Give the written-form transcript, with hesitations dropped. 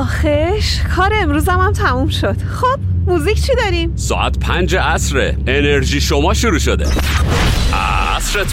آخش کار امروزم هم تموم شد. خب موزیک چی داریم؟ ساعت 5 عصره، انرژی شما شروع شده. عصرت